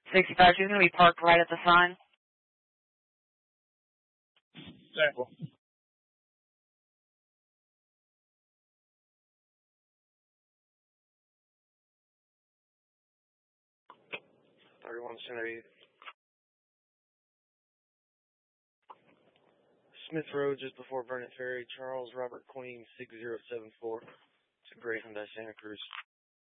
65. She's going to be parked right at the sign. Sample. Smith Road, just before Burnett Ferry. Charles Robert Queen, 6074. It's a gray Hyundai Santa Cruz.